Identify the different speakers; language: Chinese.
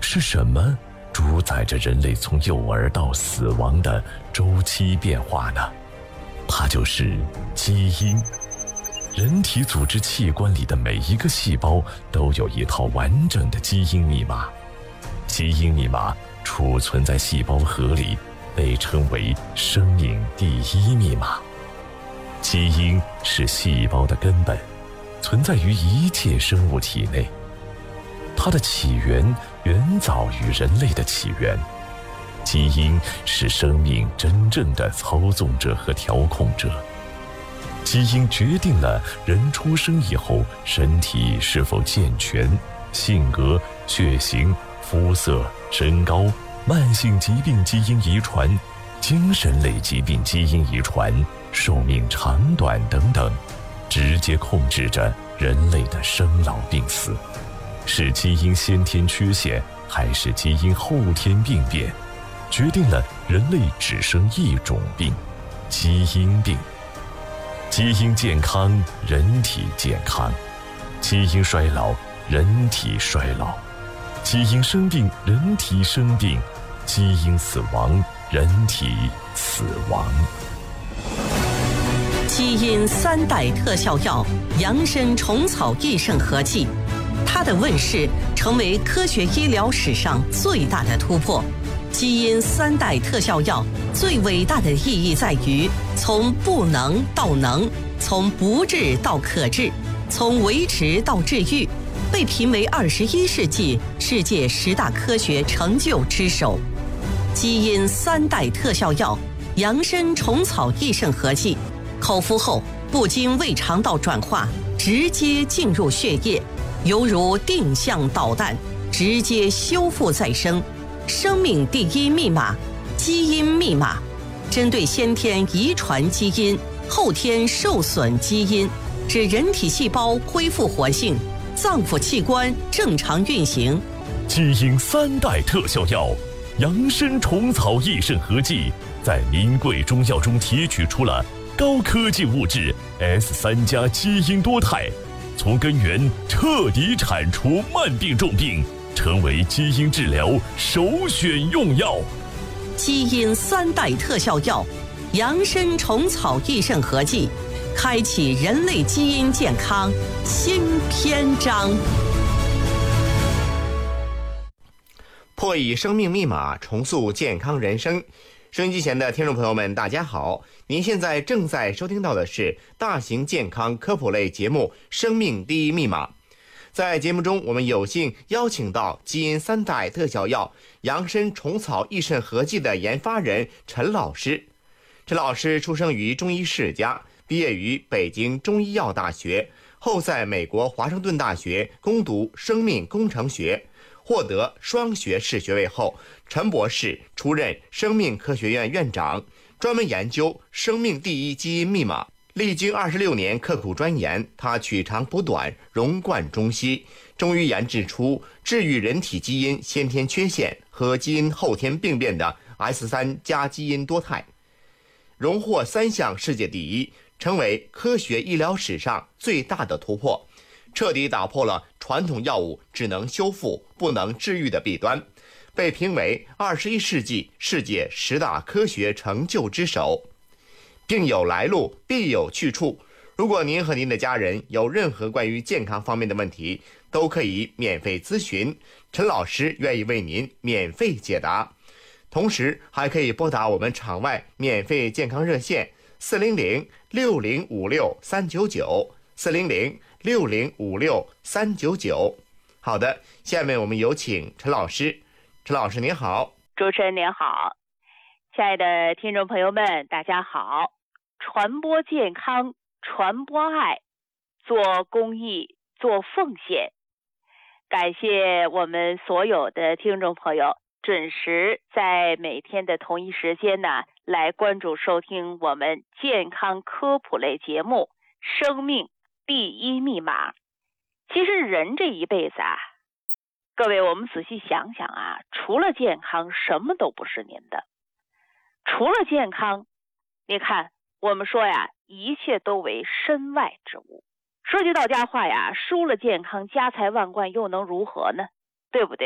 Speaker 1: 是什么主宰着人类从幼儿到死亡的周期变化呢？它就是基因。人体组织器官里的每一个细胞都有一套完整的基因密码，基因密码储存在细胞核里，被称为生命第一密码。基因是细胞的根本，存在于一切生物体内。它的起源远早于人类的起源。基因是生命真正的操纵者和调控者。基因决定了人出生以后身体是否健全，性格、血型、肤色、身高、慢性疾病基因遗传、精神类疾病基因遗传、寿命长短等等，直接控制着人类的生老病死。是基因先天缺陷还是基因后天病变，决定了人类只生一种病——基因病。基因健康，人体健康；基因衰老，人体衰老；基因生病，人体生病；基因死亡，人体死亡。
Speaker 2: 基因3代特效药扬参虫草益肾合剂，它的问世成为科学医疗史上最大的突破。基因3代特效药最伟大的意义在于，从不能到能，从不治到可治，从维持到治愈，被评为21世纪世界10大科学成就之首。基因3代特效药扬参虫草益肾合剂，口服后不经胃肠道转化，直接进入血液，犹如定向导弹，直接修复再生。生命第一密码，基因密码，针对先天遗传基因、后天受损基因，使人体细胞恢复活性，脏腑器官正常运行。
Speaker 1: 基因3代特效药扬参虫草益肾合剂，在名贵中药中提取出了高科技物质 S3+ 基因多肽，从根源彻底铲除慢病重病，成为基因治疗首选用药。
Speaker 2: 基因3代特效药扬参虫草益肾合剂，开启人类基因健康新篇章。
Speaker 3: 破译生命密码，重塑健康人生。收音机前的听众朋友们，大家好！您现在正在收听到的是大型健康科普类节目《生命第一密码》。在节目中，我们有幸邀请到基因3代特效药扬参虫草益肾合剂的研发人陈老师。陈老师出生于中医世家，毕业于北京中医药大学，后在美国华盛顿大学攻读生命工程学，获得双学士学位后，陈博士出任生命科学院院长，专门研究生命第一基因密码。历经26年刻苦钻研，他取长补短，融贯中西，终于研制出治愈人体基因先天缺陷和基因后天病变的 S3+ 基因多肽，荣获3项世界第一，成为科学医疗史上最大的突破，彻底打破了传统药物只能修复不能治愈的弊端，被评为21世纪世界10大科学成就之首。病有来路，必有去处。如果您和您的家人有任何关于健康方面的问题，都可以免费咨询，陈老师愿意为您免费解答。同时还可以拨打我们场外免费健康热线400-6056-399，400-6056-399。好的，下面我们有请陈老师。陈老师您好。
Speaker 4: 主持人您好，亲爱的听众朋友们大家好。传播健康，传播爱，做公益，做奉献。感谢我们所有的听众朋友准时在每天的同一时间呢，来关注收听我们健康科普类节目《生命第一密码》。其实人这一辈子啊，各位我们仔细想想啊，除了健康什么都不是您的。除了健康，你看我们说呀，一切都为身外之物。说句到家话呀，输了健康，家财万贯又能如何呢？对不对？